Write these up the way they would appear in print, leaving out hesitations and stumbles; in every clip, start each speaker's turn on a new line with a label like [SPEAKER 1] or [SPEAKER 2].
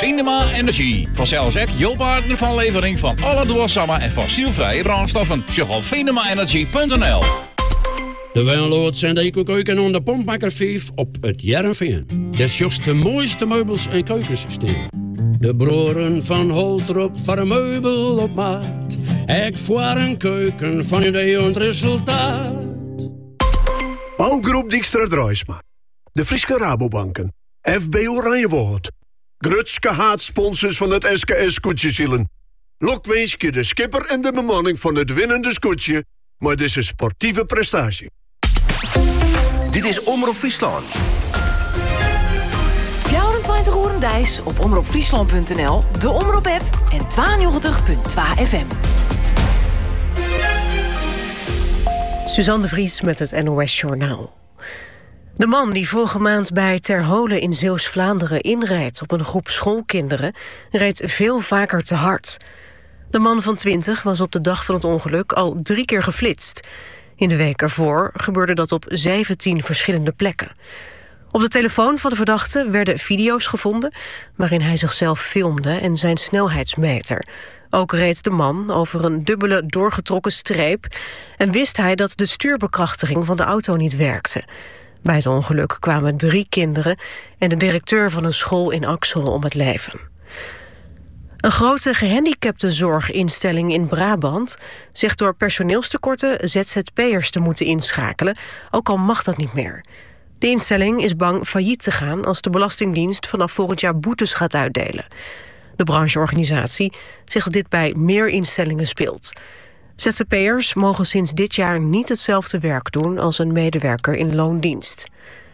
[SPEAKER 1] Venema Energy. Vanzelfs ook jouw partner van levering van alle duurzame en fossielvrije brandstoffen. Check op venemaaenergy.nl.
[SPEAKER 2] De Wijnloods en de Eco-keuken en de Pompmakkersvief op het Jereveen. Des juist de mooiste meubels en keukensysteem. De broeren van Holtrop voor een meubel op maat. Echt voor een keuken van idee en resultaat.
[SPEAKER 3] Bouwgroep Dijkstra Drijsma. De Friese Rabobanken. FB Oranjewoud. Grutske haatsponsors van het SKS Scootjesielen. Lokweeske de skipper en de bemanning van het winnende scootje. Maar dit is een sportieve prestatie.
[SPEAKER 4] Dit is Omroep Friesland.
[SPEAKER 5] 24 uur Dijs op omroepfriesland.nl, de Omroep-app en 92.2 FM.
[SPEAKER 6] Suzanne de Vries met het NOS Journaal. De man die vorige maand bij Terholen in Zeeuws-Vlaanderen inreed op een groep schoolkinderen reed veel vaker te hard. De man van 20 was op de dag van het ongeluk al 3 keer geflitst. In de week ervoor gebeurde dat op 17 verschillende plekken. Op de telefoon van de verdachte werden video's gevonden waarin hij zichzelf filmde en zijn snelheidsmeter. Ook reed de man over een dubbele doorgetrokken streep en wist hij dat de stuurbekrachtiging van de auto niet werkte. Bij het ongeluk kwamen 3 kinderen en de directeur van een school in Axel om het leven. Een grote gehandicaptenzorginstelling in Brabant zegt door personeelstekorten ZZP'ers te moeten inschakelen, ook al mag dat niet meer. De instelling is bang failliet te gaan als de Belastingdienst vanaf volgend jaar boetes gaat uitdelen. De brancheorganisatie zegt dat dit bij meer instellingen speelt. ZZP'ers mogen sinds dit jaar niet hetzelfde werk doen als een medewerker in loondienst.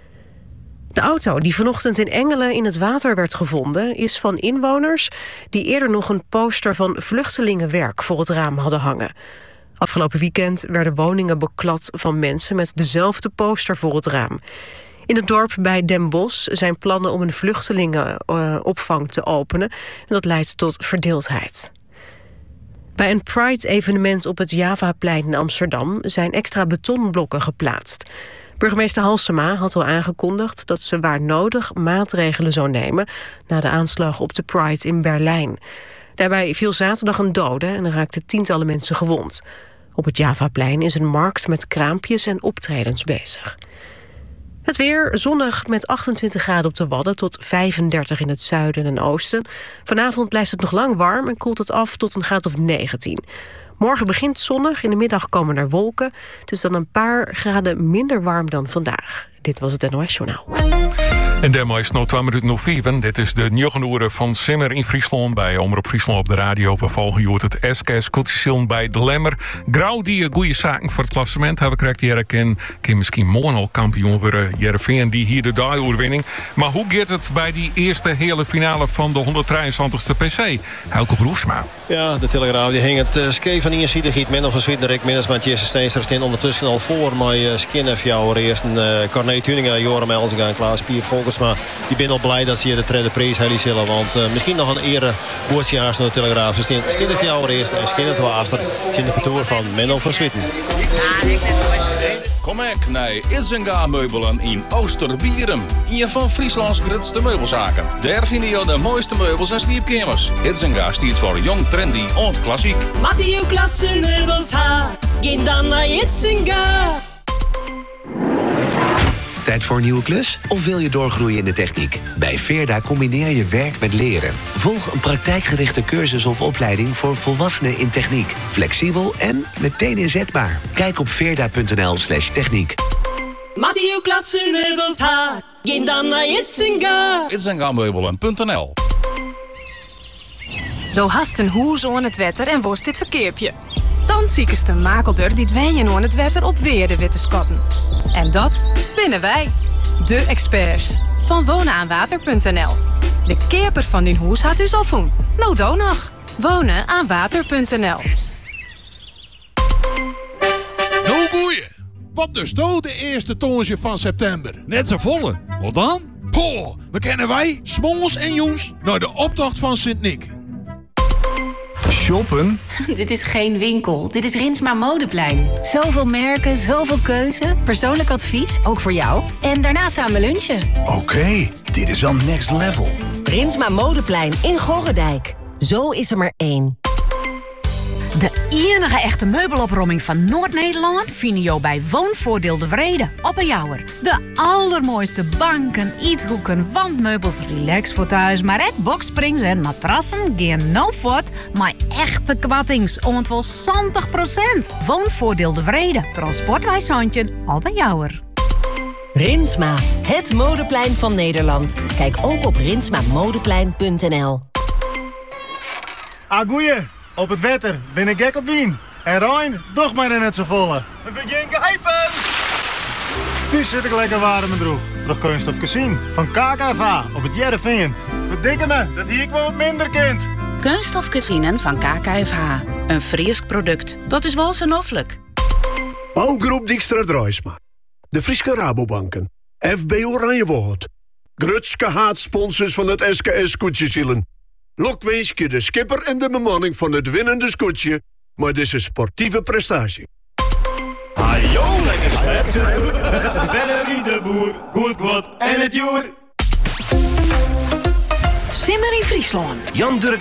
[SPEAKER 6] De auto die vanochtend in Engelen in het water werd gevonden is van inwoners die eerder nog een poster van vluchtelingenwerk voor het raam hadden hangen. Afgelopen weekend werden woningen beklad van mensen met dezelfde poster voor het raam. In het dorp bij Den Bosch zijn plannen om een vluchtelingenopvang te openen en dat leidt tot verdeeldheid. Bij een Pride-evenement op het Javaplein in Amsterdam zijn extra betonblokken geplaatst. Burgemeester Halsema had al aangekondigd dat ze waar nodig maatregelen zou nemen na de aanslag op de Pride in Berlijn. Daarbij viel zaterdag een dode en er raakten tientallen mensen gewond. Op het Javaplein is een markt met kraampjes en optredens bezig. Het weer zonnig met 28 graden op de Wadden tot 35 in het zuiden en oosten. Vanavond blijft het nog lang warm en koelt het af tot een graad of 19. Morgen begint zonnig, in de middag komen er wolken. Het is dan een paar graden minder warm dan vandaag. Dit was het NOS Journaal.
[SPEAKER 7] En daarmee is nog 2 minuten nog 4. Dit is de 9 uur van Simmer in Friesland bij Omroep Friesland op de radio. We volgen hier het SKS Koetjesillen bij de Lemmer. Grauw die goede zaken voor het klassement hebben krijgt. Die kan misschien morgen al kampioen worden. Jereveen die hier de dagoorwinning. Maar hoe gaat het bij die eerste hele finale van de 173ste PC? Helco Broefsma.
[SPEAKER 8] Ja, de Telegraaf die hing het ski van Ingerside giet men of een Zwitserijk minus Mathieu Steenstra staan ondertussen al voor. Maar Skinnefjouwer eerst een Corné Tuninga, Joram Elzinga en Klaas Piervolkers. Maar die ben al blij dat ze hier de tweede prijs hebben zullen. Want misschien nog een ere woordjaars van de Telegraaf. Ze staan Skinnefjouwer eerst en Skinnefjouwer achter. In de kantoor van Menno van Zwitten.
[SPEAKER 1] Kom ik naar Izenga Meubelen in Oosterbieren. Een van Frieslands grootste meubelzaken. Daar vinden je de mooiste meubels en sleepkamers. Izenga staat voor jong, trendy, oud klassiek.
[SPEAKER 9] Mathieu klasse meubels ha, ging dan naar Izenga.
[SPEAKER 4] Tijd voor een nieuwe klus? Of wil je doorgroeien in de techniek? Bij Veerda combineer je werk met leren. Volg een praktijkgerichte cursus of opleiding voor volwassenen in techniek. Flexibel en meteen inzetbaar. Kijk op veerda.nl/techniek.
[SPEAKER 9] Mathieu klasse meubels ha, ging dan naar Izenga.
[SPEAKER 1] Izengameubelen.nl.
[SPEAKER 10] Zo hast een hoes aan het wetter en worst dit verkeerpje. Dan zie ik de makelder die dwenen aan het wetter op weer de witte skatten. En dat binnen wij, de experts van wonenaanwater.nl. De keeper van die hoes had u al van. Nou dan nog. Wonenaanwater.nl.
[SPEAKER 11] Nou boeien. Wat dus nou de eerste tonsje van september?
[SPEAKER 12] Net zo volle. Wat dan?
[SPEAKER 11] Poh, we kennen wij, smols en jongens, naar de optocht van Sint-Nick.
[SPEAKER 12] Shoppen?
[SPEAKER 13] Dit is geen winkel. Dit is Rinsma Modeplein. Zoveel merken, zoveel keuze. Persoonlijk advies, ook voor jou. En daarna samen lunchen.
[SPEAKER 12] Oké, dit is al next level.
[SPEAKER 14] Rinsma Modeplein in Gorredijk. Zo is er maar één.
[SPEAKER 15] De enige echte meubelopruiming van Noord-Nederland vind je bij Woonvoordeel de Vrede op een Jouwer. De allermooiste banken, eethoeken, wandmeubels, relaxfauteuils, maar ook boxsprings en matrassen gaan no fort, maar echte kwattings, om wel 60%. Woonvoordeel de Vrede, transportwijzandje op een Jouwer.
[SPEAKER 14] Rinsma, het modeplein van Nederland. Kijk ook op rinsmamodeplein.nl.
[SPEAKER 16] Goeie, op het wetter ben ik gek op wien. En Rijn, doch maar in het z'n volle. We beginnen geheipen! Dus zit ik lekker warm en droeg. Terug Kunststof Casino van KKV op het Jereveen. Verdikke me, dat hier ik wel wat minder kind.
[SPEAKER 17] Kunststof Casino van KKV. Een Fries product. Dat is wel zo noffelijk.
[SPEAKER 3] Bouwgroep Dijkstra Drijsma. De Friese Rabobanken. FB Oranjewoord. Grutske haatsponsors van het SKS-scootjesielen. Lokweeske de skipper en de bemanning van het winnende scootje. Maar dit is een sportieve prestatie.
[SPEAKER 18] Ajo, lekker sled. Verder wie de boer, goed en het joer.
[SPEAKER 5] Simmer in Friesland.
[SPEAKER 4] Jan Durk